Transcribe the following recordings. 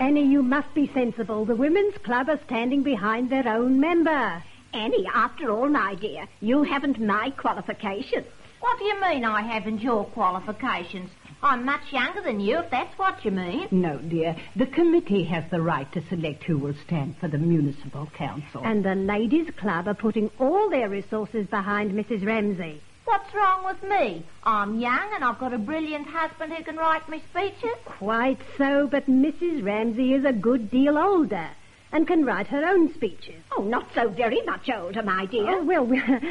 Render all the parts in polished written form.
Annie, you must be sensible. The Women's Club are standing behind their own member. Annie, after all, my dear, you haven't my qualifications. What do you mean I haven't your qualifications? I'm much younger than you, if that's what you mean. No, dear. The committee has the right to select who will stand for the municipal council. And the Ladies' Club are putting all their resources behind Mrs. Ramsay. What's wrong with me? I'm young and I've got a brilliant husband who can write me speeches. Quite so, but Mrs. Ramsay is a good deal older and can write her own speeches. Oh, not so very much older, my dear. Oh, well,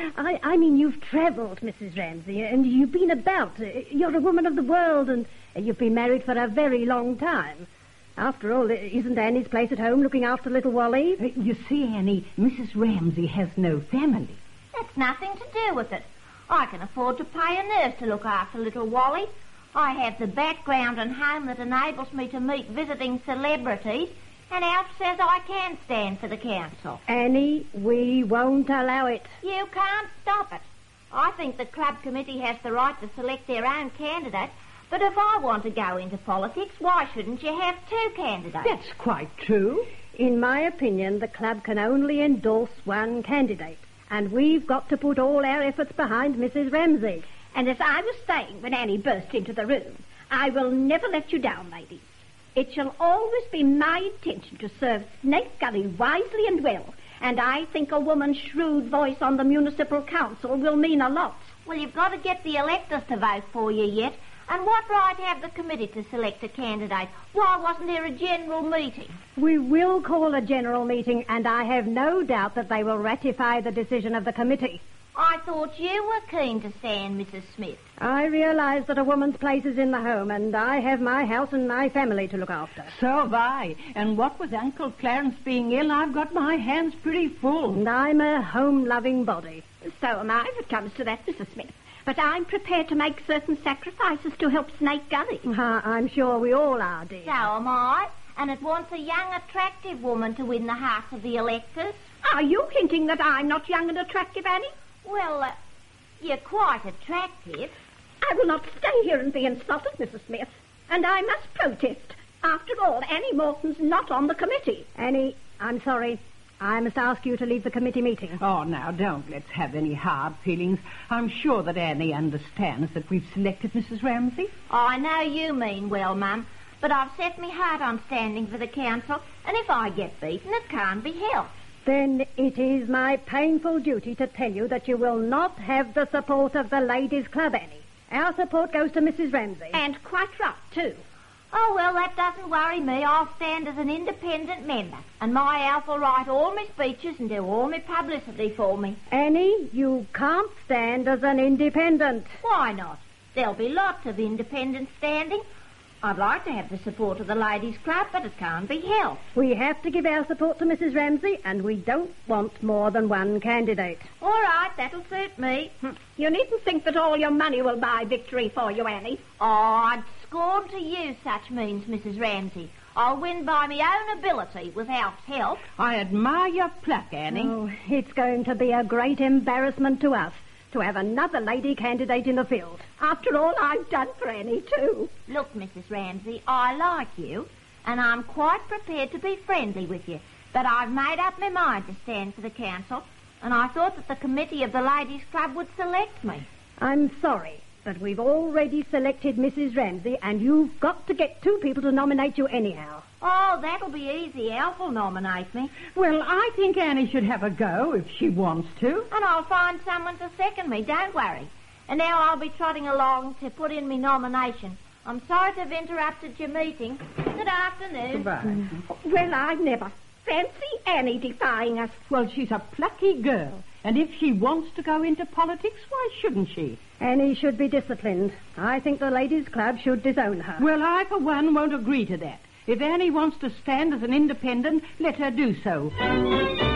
I mean, you've travelled, Mrs. Ramsay, and you've been about. You're a woman of the world, and you've been married for a very long time. After all, isn't Annie's place at home looking after little Wally? You see, Annie, Mrs. Ramsay has no family. That's nothing to do with it. I can afford to pay a nurse to look after little Wally. I have the background and home that enables me to meet visiting celebrities, and Alf says I can stand for the council. Annie, we won't allow it. You can't stop it. I think the club committee has the right to select their own candidate, but if I want to go into politics, why shouldn't you have two candidates? That's quite true. In my opinion, the club can only endorse one candidate, and we've got to put all our efforts behind Mrs. Ramsay. And as I was saying when Annie burst into the room, I will never let you down, ladies. It shall always be my intention to serve Snake Gully wisely and well, and I think a woman's shrewd voice on the municipal council will mean a lot. Well, you've got to get the electors to vote for you yet. And what right have the committee to select a candidate? Why wasn't there a general meeting? We will call a general meeting, and I have no doubt that they will ratify the decision of the committee. I thought you were keen to stand, Mrs. Smith. I realise that a woman's place is in the home, and I have my house and my family to look after. So have I. And what with Uncle Clarence being ill, I've got my hands pretty full. And I'm a home-loving body. So am I, if it comes to that, Mrs. Smith. But I'm prepared to make certain sacrifices to help Snake Gully. I'm sure we all are, dear. So am I. And it wants a young, attractive woman to win the hearts of the electors. Are you hinting that I'm not young and attractive, Annie? Well, you're quite attractive. I will not stay here and be insulted, Mrs. Smith. And I must protest. After all, Annie Morton's not on the committee. Annie, I'm sorry. I must ask you to leave the committee meeting. Oh, now, don't let's have any hard feelings. I'm sure that Annie understands that we've selected Mrs. Ramsay. I know you mean well, Mum, but I've set me heart on standing for the council, and if I get beaten, it can't be helped. Then it is my painful duty to tell you that you will not have the support of the Ladies' Club, Annie. Our support goes to Mrs. Ramsay. And quite right, too. Oh, well, that doesn't worry me. I'll stand as an independent member, and my Alf will write all my speeches and do all my publicity for me. Annie, you can't stand as an independent. Why not? There'll be lots of independents standing. I'd like to have the support of the Ladies' Club, but it can't be helped. We have to give our support to Mrs. Ramsay, and we don't want more than one candidate. All right, that'll suit me. You needn't think that all your money will buy victory for you, Annie. Oh, I'd scorn to use such means, Mrs. Ramsay. I'll win by my own ability without help. I admire your pluck, Annie. Oh, it's going to be a great embarrassment to us to have another lady candidate in the field. After all I've done for Annie, too. Look, Mrs. Ramsay, I like you, and I'm quite prepared to be friendly with you, but I've made up my mind to stand for the council, and I thought that the committee of the Ladies' Club would select me. I'm sorry, but we've already selected Mrs. Ramsay, and you've got to get two people to nominate you anyhow. Oh, that'll be easy. Alf will nominate me. Well, I think Annie should have a go if she wants to. And I'll find someone to second me, don't worry. And now I'll be trotting along to put in my nomination. I'm sorry to have interrupted your meeting. Good afternoon. Goodbye. Well, I never. Fancy Annie defying us. Well, she's a plucky girl, and if she wants to go into politics, why shouldn't she? Annie should be disciplined. I think the Ladies' Club should disown her. Well, I, for one, won't agree to that. If Annie wants to stand as an independent, let her do so.